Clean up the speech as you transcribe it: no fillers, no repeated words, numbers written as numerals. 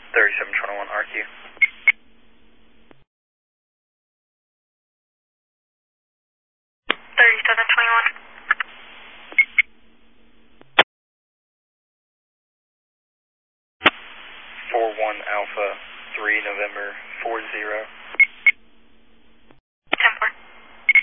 3721 RQ. 3721. 41 Alpha 3 November 40.